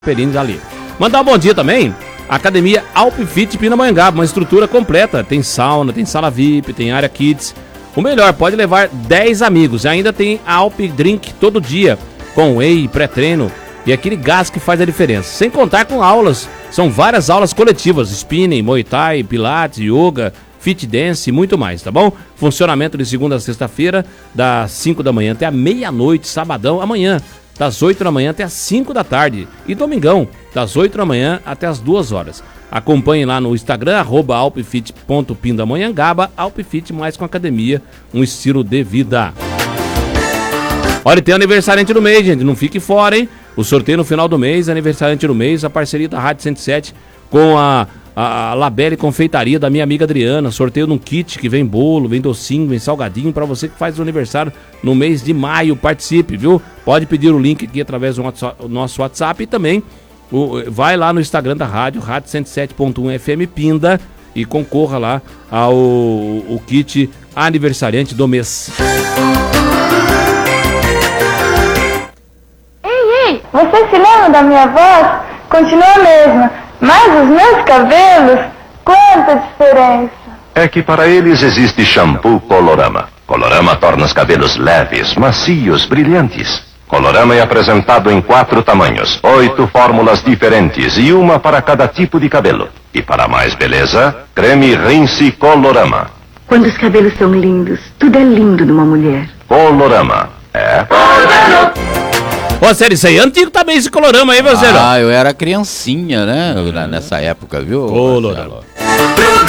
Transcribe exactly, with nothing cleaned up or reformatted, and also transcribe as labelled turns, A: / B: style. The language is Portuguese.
A: Perines ali. Mandar um bom dia também. Academia Alpfit Pindamonhangaba, uma estrutura completa. Tem sauna, tem sala V I P, tem área kids. O melhor, pode levar dez amigos. E ainda tem a Alp Drink todo dia, com whey, pré-treino e aquele gás que faz a diferença. Sem contar com aulas. São várias aulas coletivas: spinning, muay thai, pilates, yoga, fit dance e muito mais, tá bom? Funcionamento de segunda a sexta-feira, das cinco da manhã até a meia-noite, sabadão, amanhã, das oito da manhã até as cinco da tarde. E domingão, das oito da manhã até as duas horas. Acompanhe lá no Instagram, arroba alpfit ponto pindamonhangaba, Alpfit mais com academia, um estilo de vida. Olha, tem aniversariante do mês, gente, não fique fora, hein? O sorteio no final do mês, aniversariante do mês, a parceria da Rádio cento e sete com a, a, a Labelle Confeitaria da minha amiga Adriana. Sorteio num kit que vem bolo, vem docinho, vem salgadinho para você que faz o aniversário no mês de maio. Participe, viu? Pode pedir o link aqui através do nosso WhatsApp e também o, vai lá no Instagram da rádio, rádio cento e sete ponto um F M Pinda, e concorra lá ao o kit aniversariante do mês.
B: Você se lembra da minha voz? Continua a mesma, mas os meus cabelos, quanta diferença!
C: É que para eles existe shampoo Colorama. Colorama torna os cabelos leves, macios, brilhantes. Colorama é apresentado em quatro tamanhos, oito fórmulas diferentes e uma para cada tipo de cabelo. E para mais beleza, creme Rinse Colorama.
D: Quando os cabelos são lindos, tudo é lindo numa mulher.
C: Colorama é...
A: Ô, sério, isso aí é antigo também, esse Colorama aí, meu Zero.
E: Ah, eu era criancinha, né, nessa época, viu?
A: Colorama.